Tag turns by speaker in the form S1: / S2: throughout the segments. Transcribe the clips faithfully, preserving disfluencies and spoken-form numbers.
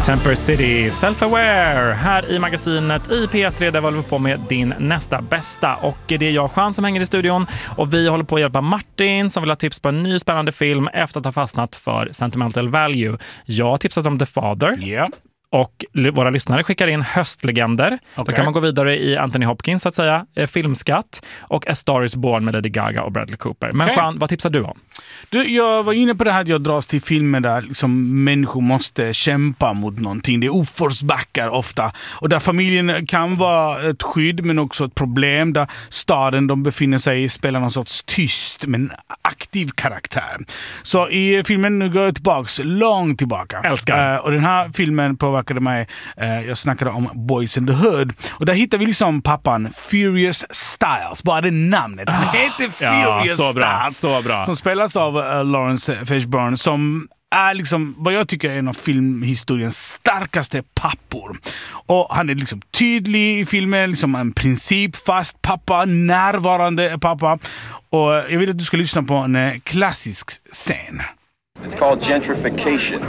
S1: Temper City, Self-Aware, här i magasinet i P tre där vi håller på med din nästa bästa. Och det är jag, Jean, som hänger i studion. Och vi håller på att hjälpa Martin som vill ha tips på en ny spännande film efter att ha fastnat för Sentimental Value. Jag har tipsat om The Father.
S2: Yeah.
S1: Och våra lyssnare skickar in höstlegender. Okay. Då kan man gå vidare i Anthony Hopkins, så att säga, filmskatt. Och A Star is Born med Lady Gaga och Bradley Cooper. Men okay. Jean, vad tipsar du om?
S2: Du, jag var inne på det här att jag dras till filmer där liksom människor måste kämpa mot någonting. Det är uppförsbackar ofta. Och där familjen kan vara ett skydd men också ett problem. Där staden de befinner sig i spelar någon sorts tyst men aktiv karaktär. Så i filmen, nu går jag tillbaks, långt tillbaka.
S1: Älskar.
S2: Uh, och den här filmen påverkade mig. Uh, jag snackade om Boys in the Hood. Och där hittar vi liksom pappan Furious Styles. Bara det namnet. Han heter Furious
S1: ja, så bra,
S2: Styles.
S1: så bra.
S2: Som spelas av uh, Lawrence Fishburne som är liksom vad jag tycker är en av filmhistoriens starkaste pappor. Och han är liksom tydlig i filmen, liksom en principfast pappa, närvarande pappa. Och jag vill att du ska lyssna på en uh, klassisk scen.
S3: It's called gentrification.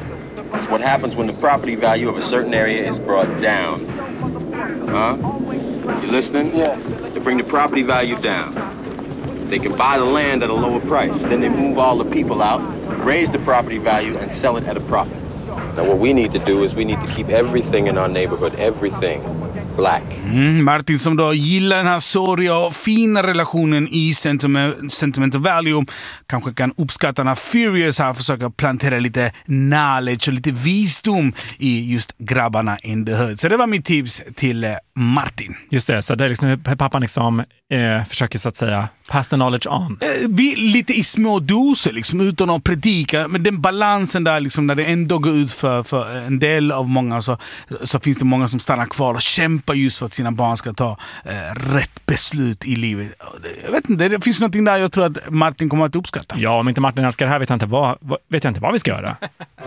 S3: It's what happens when the property value of a certain area is brought down. Huh? You listening? Yeah. They bring the property value down. They can buy the land at a lower price. Then they move all the people out, raise the property value, and sell it at a profit. Now what we need to do is we need to keep everything in our neighborhood, everything, black.
S2: Mm, Martin som då gillar den här sorgliga och fina relationen i sentiment, Sentimental Value kanske kan uppskatta när Furious här försöker plantera lite knowledge och lite visdom i just grabbarna in the hood. Så det var mitt tips till eh, Martin.
S1: Just det, så det är liksom pappan liksom eh, försöker så att säga pass the knowledge on.
S2: Eh, vi, lite i små doser liksom, utan att predika, men den balansen där liksom, när det ändå går ut för, för en del av många så, så finns det många som stannar kvar och kämpar just för att sina barn ska ta eh, rätt beslut i livet. Jag vet inte, det finns någonting där jag tror att Martin kommer att uppskatta.
S1: Ja, om inte Martin älskar det här vet jag inte vad, vet jag inte vad vi ska göra.